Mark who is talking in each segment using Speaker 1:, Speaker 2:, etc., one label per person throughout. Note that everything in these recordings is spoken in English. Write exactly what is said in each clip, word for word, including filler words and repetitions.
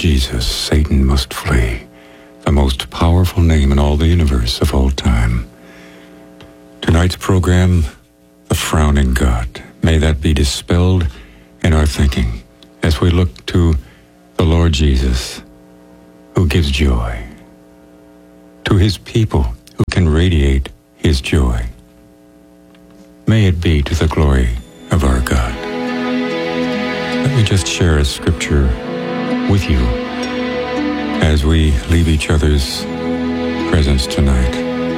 Speaker 1: Jesus, Satan must flee. The most powerful name in all the universe of all time. Tonight's program, The Frowning God. May that be dispelled in our thinking as we look to the Lord Jesus, who gives joy, to his people who can radiate his joy. May it be to the glory of our God. Let me just share a scripture with you as we leave each other's presence tonight.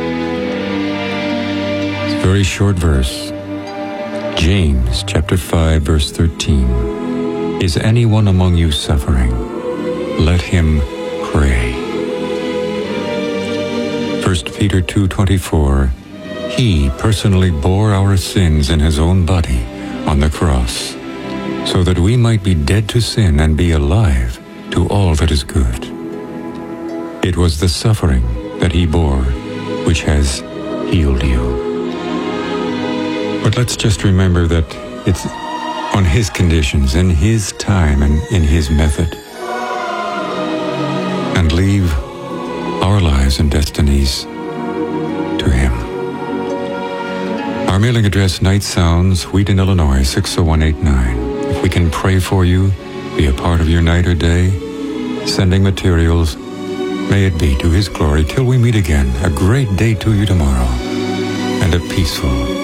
Speaker 1: It's a very short verse. James chapter five, verse thirteen. Is anyone among you suffering? Let him pray. First Peter two twenty-four. He personally bore our sins in his own body on the cross, so that we might be dead to sin and be alive to all that is good. It was the suffering that he bore which has healed you. But let's just remember that it's on his conditions, in his time, and in his method, and leave our lives and destinies to him. Our mailing address, Night Sounds, Wheaton, Illinois, six oh one eight nine. If we can pray for you, be a part of your night or day, sending materials, may it be to his glory till we meet again. A great day to you tomorrow, and a peaceful